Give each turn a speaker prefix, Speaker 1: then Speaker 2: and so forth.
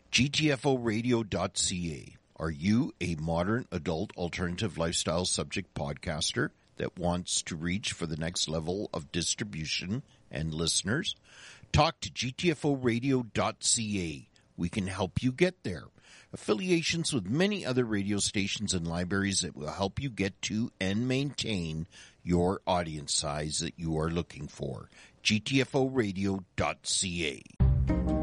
Speaker 1: GTFOradio.ca. Are you a modern adult alternative lifestyle subject podcaster that wants to reach for the next level of distribution and listeners? Talk to GTFOradio.ca. We can help you get there. Affiliations with many other radio stations and libraries that will help you get to and maintain your audience size that you are looking for. GTFOradio.ca.